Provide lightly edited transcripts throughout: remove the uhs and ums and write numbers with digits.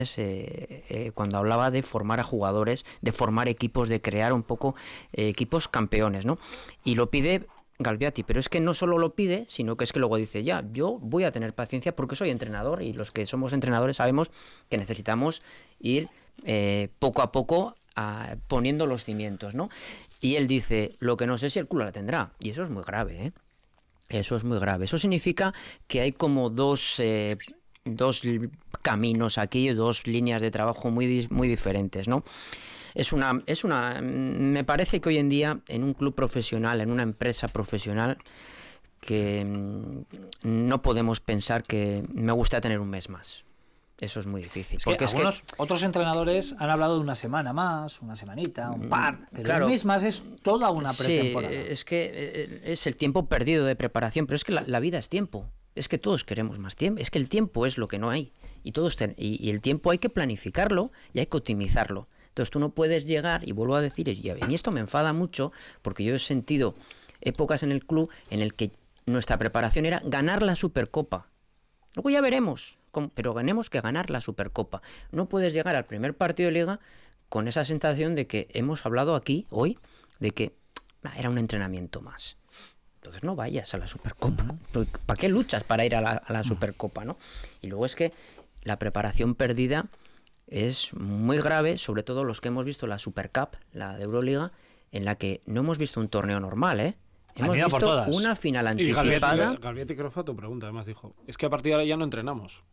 cuando hablaba de formar a jugadores, de formar equipos, de crear un poco equipos campeones, ¿no? Y lo pide Galbiati, pero es que no solo lo pide, sino que es que luego dice, ya, yo voy a tener paciencia porque soy entrenador y los que somos entrenadores sabemos que necesitamos ir poco a poco poniendo los cimientos, ¿no? Y él dice, lo que no sé si el club la tendrá, y eso es muy grave, ¿eh? Eso es muy grave. Eso significa que hay como dos caminos aquí, dos líneas de trabajo muy diferentes, ¿no? Me parece que hoy en día en un club profesional, en una empresa profesional, que no podemos pensar que me gusta tener un mes más. Eso es muy difícil. Porque otros entrenadores han hablado de una semana más, una semanita, un par, pero claro, un mes más es toda una pretemporada. Sí, es que es el tiempo perdido de preparación, pero es que la vida es tiempo. Es que todos queremos más tiempo. Es que el tiempo es lo que no hay. Y el tiempo hay que planificarlo y hay que optimizarlo. Entonces tú no puedes llegar, y vuelvo a decir, y a mí esto me enfada mucho, porque yo he sentido épocas en el club en el que nuestra preparación era ganar la Supercopa. Luego ya veremos, pero tenemos que ganar la Supercopa. No puedes llegar al primer partido de Liga con esa sensación de que hemos hablado aquí hoy de que era un entrenamiento más. Entonces no vayas a la Supercopa. ¿Para qué luchas para ir a la Supercopa, no? Y luego es que la preparación perdida es muy grave, sobre todo los que hemos visto la Supercup, la de Euroliga, en la que no hemos visto un torneo normal, ¿eh? Hemos visto una final anticipada. Galbiati creo fue tu pregunta, además dijo, es que a partir de ahora ya no entrenamos.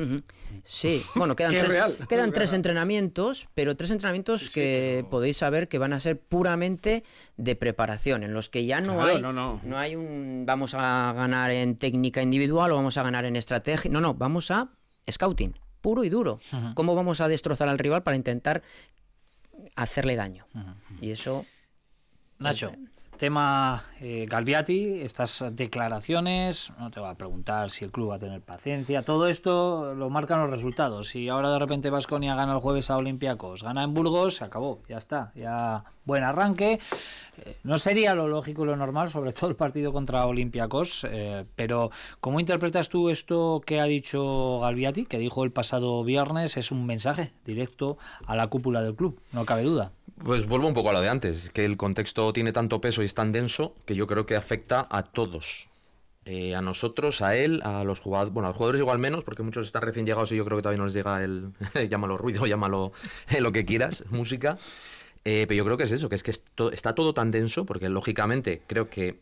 Sí, bueno, quedan tres entrenamientos, pero tres entrenamientos pero podéis saber que van a ser puramente de preparación, en los que ya no hay un vamos a ganar en técnica individual o vamos a ganar en estrategia, no, vamos a scouting, puro y duro. ¿Cómo vamos a destrozar al rival para intentar hacerle daño? Y eso... Nacho, tema Galbiati, estas declaraciones, no te voy a preguntar si el club va a tener paciencia, todo esto lo marcan los resultados. Si ahora de repente Baskonia gana el jueves a Olympiacos, gana en Burgos, se acabó, ya está, ya buen arranque. No sería lo lógico y lo normal, sobre todo el partido contra Olympiacos, pero ¿cómo interpretas tú esto que ha dicho Galbiati, que dijo el pasado viernes? Es un mensaje directo a la cúpula del club, no cabe duda. Pues vuelvo un poco a lo de antes, que el contexto tiene tanto peso y es tan denso que yo creo que afecta a todos. A nosotros, a él, a los jugadores, bueno, a los jugadores igual menos, porque muchos están recién llegados y yo creo que todavía no les llega el llámalo ruido, llámalo lo que quieras, música. Pero yo creo que es eso, que es que está todo tan denso, porque lógicamente creo que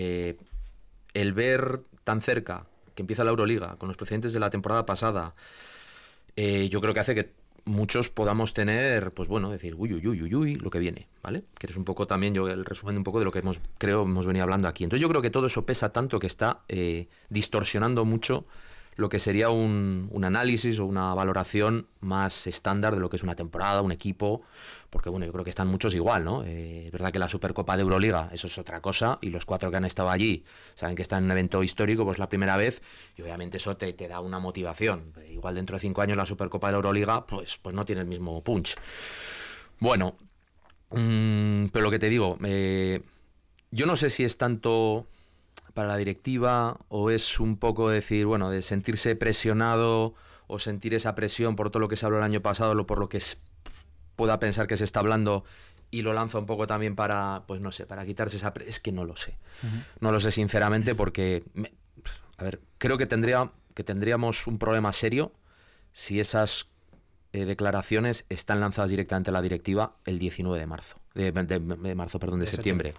el ver tan cerca que empieza la Euroliga, con los precedentes de la temporada pasada, yo creo que hace que muchos podamos tener, pues bueno, decir uy, lo que viene, ¿vale? Que es un poco también yo el resumen un poco de lo que hemos venido hablando aquí. Entonces yo creo que todo eso pesa tanto que está distorsionando mucho lo que sería un análisis o una valoración más estándar de lo que es una temporada, un equipo, porque bueno, yo creo que están muchos igual, ¿no? Es verdad que la Supercopa de Euroliga, eso es otra cosa, y los 4 que han estado allí saben que están en un evento histórico, pues la primera vez, y obviamente eso te da una motivación. Igual dentro de 5 años la Supercopa de la Euroliga, pues no tiene el mismo punch. Bueno, pero lo que te digo, yo no sé si es tanto para la directiva o es un poco decir, bueno, de sentirse presionado o sentir esa presión por todo lo que se habló el año pasado, por lo que pueda pensar que se está hablando, y lo lanza un poco también para, pues no sé, para quitarse esa presión. Es que no lo sé. No lo sé sinceramente, porque creo que tendríamos un problema serio si esas declaraciones están lanzadas directamente a la directiva el 19 de marzo, de septiembre.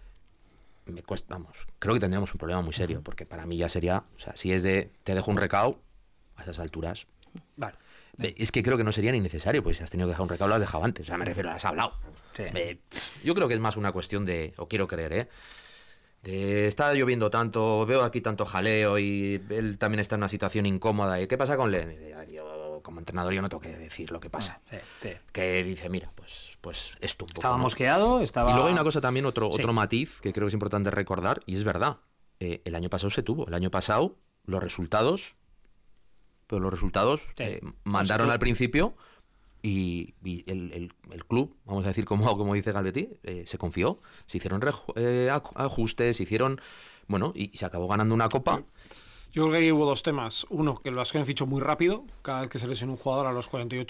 Me cuesta, creo que tendríamos un problema muy serio, porque para mí ya sería, o sea, si es de te dejo un recao a esas alturas, vale. Es que creo que no sería ni necesario, pues si has tenido que dejar un recao lo has dejado antes, o sea, me refiero, lo has hablado. Sí. Yo creo que es más una cuestión de, o quiero creer, de está lloviendo tanto, veo aquí tanto jaleo y él también está en una situación incómoda, ¿y qué pasa con Len? Yo como entrenador yo no tengo que decir lo que pasa. Sí. Que dice, mira, pues esto un poco. Estaba mosqueado, estaba... Y luego hay una cosa también, otro matiz que creo que es importante recordar, y es verdad, el año pasado se tuvo, el año pasado los resultados mandaron al principio y el club, vamos a decir como dice Galbiati, se confió, se hicieron ajustes, se hicieron, bueno, y se acabó ganando una copa. Yo creo que ahí hubo dos temas. Uno, que el Vasconia fichó muy rápido. Cada vez que se lesiona un jugador a los 48